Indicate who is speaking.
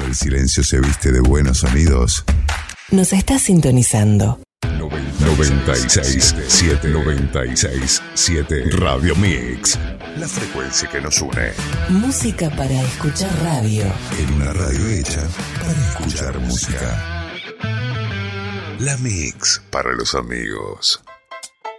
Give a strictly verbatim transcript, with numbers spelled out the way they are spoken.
Speaker 1: el silencio se viste de buenos sonidos.
Speaker 2: Nos está sintonizando.
Speaker 1: noventa y seis punto siete noventa y seis punto siete Radio Mix. La frecuencia que nos une.
Speaker 2: Música para escuchar radio.
Speaker 1: En una radio hecha para escuchar música. La Mix para los amigos.